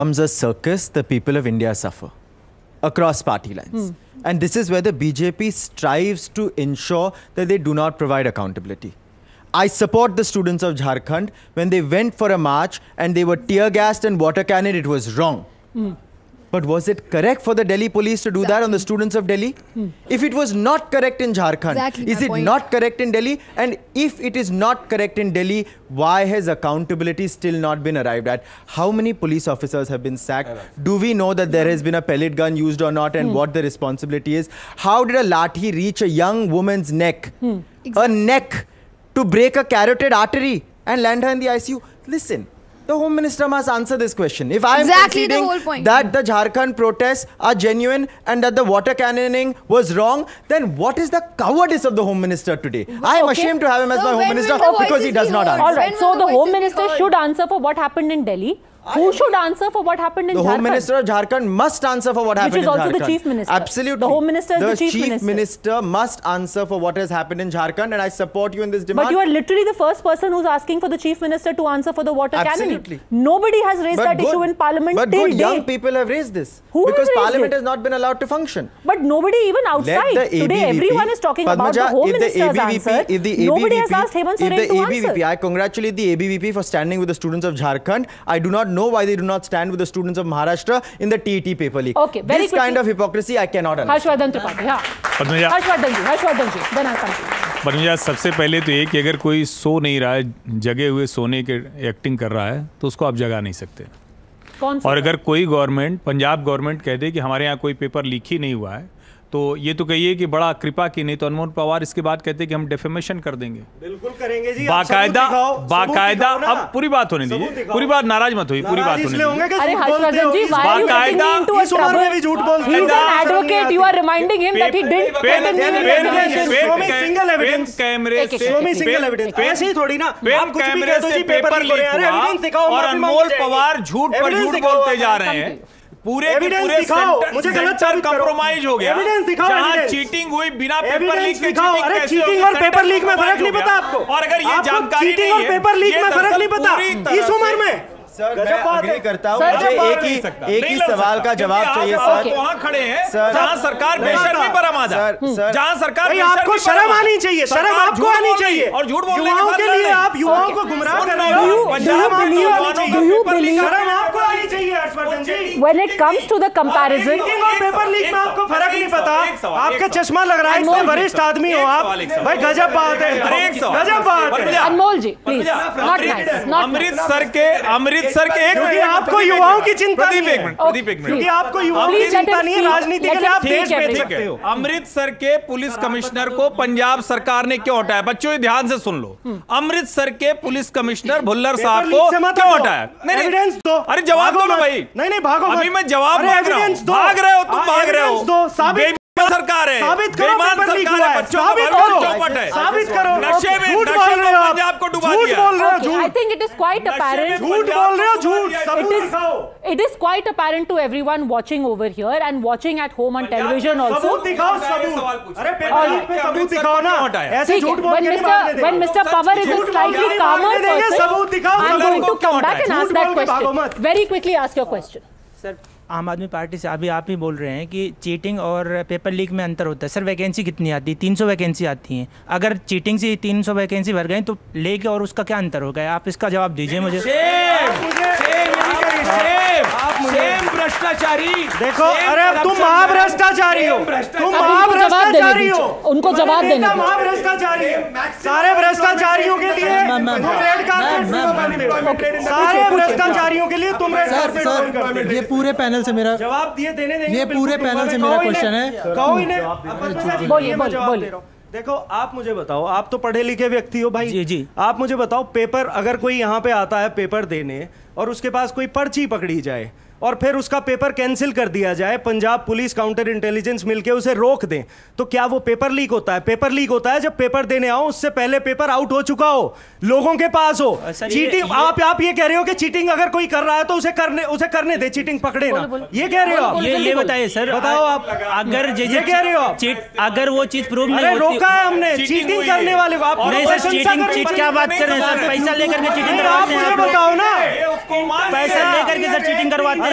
becomes a circus, the people of India suffer across party lines. And this is where the BJP strives to ensure that they do not provide accountability. I support the students of Jharkhand. When they went for a march and they were tear-gassed and water cannoned, it was wrong. But was it correct for the Delhi police to do that on the students of Delhi? If it was not correct in Jharkhand, is it not correct in Delhi? And if it is not correct in Delhi, why has accountability still not been arrived at? How many police officers have been sacked? Do we know that there has been a pellet gun used or not, and what the responsibility is? How did a lathi reach a young woman's neck? A neck to break a carotid artery and land her in the ICU? Listen. The Home Minister must answer this question. If I am conceding that the Jharkhand protests are genuine and that the water cannoning was wrong, then what is the cowardice of the Home Minister today? I am ashamed to have him as my Home Minister because he does not answer. All right, so the Home Minister should answer for what happened in Delhi. Who should answer for what happened in Jharkhand? The Home Minister of Jharkhand must answer for what happened in Jharkhand. Which is also the Chief Minister. Absolutely. The Home Minister is the Chief Minister. The Chief Minister must answer for what has happened in Jharkhand, and I support you in this demand. But you are literally the first person who's asking for the Chief Minister to answer for the water cannoning. Absolutely. Nobody has raised that issue in Parliament till date. But young people have raised this. Who because has raised Parliament it? has not been allowed to function. But nobody even outside. Today everyone is talking about the Home Minister's answer. Nobody has asked Hemant Soren to answer. I congratulate the ABVP for standing with the students of Jharkhand. I do not know why they do not stand with the students of Maharashtra in the TET paper leak. Okay, very this kind of hypocrisy I cannot understand. Harshvardhan Tripathi, हाँ. Harshvardhan जी, then I'll come. Padmaja, सबसे पहले तो ये कि अगर कोई सो नहीं रहा है, जगे हुए सोने के एक्टिंग कर रहा है, तो उसको आप जगा नहीं सकते। और अगर कोई गवर्नमेंट, पंजाब गवर्नमेंट कह दे कि हमारे यहाँ कोई पेपर लीक ही नहीं हुआ है, तो ये तो कहिए कि बड़ा कृपा की, नहीं तो अनमोल पवार इसके बाद कहते हैं कि हम डेफेमेशन कर देंगे। बिल्कुल करेंगे जी। बाकायदा अब पूरी बात होने दीजिए, पूरी बात, नाराज मत होइए, पूरी बात होने दीजिए। अरे हर्षवर्धन जी, why are you getting me into a trouble? He's an advocate. You are reminding him that he didn't put in the investigation. Single evidence कैमरे से सिंगल एविडेंस ऐसे ही थोड़ी ना। पेन कैमरे से पेपर लीक हुआ और अनमोल पवार झूठ पर झूठ बोलते जा रहे हैं। पूरे सेंटर कंप्रोमाइज हो गया। जहां चीटिंग हुई बिना पेपर लीक के चीटिंग और पेपर लीक में फर्क नहीं पता आपको? और अगर ये जानकारी चीटिंग और पेपर लीक में फर्क नहीं पता इस उम्र में? सर, मैं एग्री करता हूं। मुझे एक ही सवाल का जवाब चाहिए सर। वहां खड़े हैं जहां सरकार बेशर्मी पर आमादा है, जहां सरकार आपको शर्म आनी चाहिए, शर्म आपको आनी चाहिए। और झूठ बोलने युवाओं के लिए आप युवाओं को गुमराह कर रहे हो। शर्म आपको आनी चाहिए हर्षवर्धन जी। When it comes to the comparison, और पेपर लीक में आपको फर्क नहीं पता। आपका चश्मा लग रहा है, इसमें वरिष्ठ आदमी हो आप। भाई गजब बात है, गजब बात है। अनमोल जी, प्लीज, नॉट नाइस। अमृतसर के क्योंकि आपको युवाओं की चिंता नहीं है। प्रदीप एक मिनट, क्योंकि आपको युवाओं की चिंता नहीं है, राजनीति के लिए आप देश बेच सकते हो। अमृतसर के पुलिस कमिश्नर को पंजाब सरकार ने क्यों हटाया? बच्चों ध्यान से सुन लो, अमृतसर के पुलिस कमिश्नर भुल्लर साहब को क्यों हटाया? एविडेंस दो। अरे जवाब दो ना भाई। नहीं भागो, अभी मैं जवाब मांग रहा हूं। भाग रहे हो तुम, भाग रहे हो। सरकार है, साबित करो पेपर लीक हुआ है, साबित करो। नशे में पंजाब को डुबा दिया। I think it is quite apparent. झूठ बोल रहे हो, झूठ। It is quite apparent to everyone watching over here and watching at home on television also. सबूत दिखाओ, सबूत। अरे पेपर लीक पे सबूत दिखाओ ना। ऐसे झूठ बोल के नहीं मारने देंगे। When Mr. Pawar is a slightly calmer person, सबूत दिखाओ। I'm going to come back and ask that question. Very quickly ask your question. Sir, आम आदमी पार्टी से अभी आप ही बोल रहे हैं कि चीटिंग और पेपर लीक में अंतर होता है। सर, वैकेंसी कितनी आती है? 300 वैकेंसी आती हैं। अगर चीटिंग से 300 वैकेंसी भर गई तो लेके और उसका क्या अंतर हो गया? आप इसका जवाब दीजिए मुझे। भ्रष्टाचारी देखो, अरे तुम महाभ्रष्टाचारी हो, तुम महाभ्रष्टाचारी हो। उनको जवाब देना। महाभ्रष्टाचारी सारे भ्रष्टाचारियों के लिए रेड कार्पेट, सारे भ्रष्टाचारियों के लिए तुम रेड कार्पेट। ये पूरे पैनल से मेरा जवाब दिए देने देंगे। ये पूरे पैनल से मेरा क्वेश्चन है। कहो इन्हें। बोलिए। देखो, आप मुझे बताओ, आप तो पढ़े लिखे व्यक्ति हो भाई। जी। आप मुझे बताओ, पेपर अगर कोई यहाँ पे आता है पेपर देने और उसके पास कोई पर्ची पकड़ी जाए और फिर उसका पेपर कैंसिल कर दिया जाए, पंजाब पुलिस काउंटर इंटेलिजेंस मिलके उसे रोक दें, तो क्या वो पेपर लीक होता है? पेपर लीक होता है जब पेपर देने आओ उससे पहले पेपर आउट हो चुका हो, लोगों के पास हो। चीटिंग आप ये कह रहे हो कि चीटिंग अगर कोई कर रहा है तो उसे करने दे, चीटिंग पकड़े ना, ये कह रहे हो आप? ये बताइए सर, बताओ आप। अगर ये कह रहे हो आप? अगर वो चीज प्रूव नहीं होती, रोका है हमने चीटिंग करने वाले को। नहीं सर, चीट क्या बात कर रहे हैं सर? पैसा लेकर के चीटिंग करवाते हैं। आप मुझे बताओ ना, पैसा लेकर के सर चीटिंग करवाते हैं।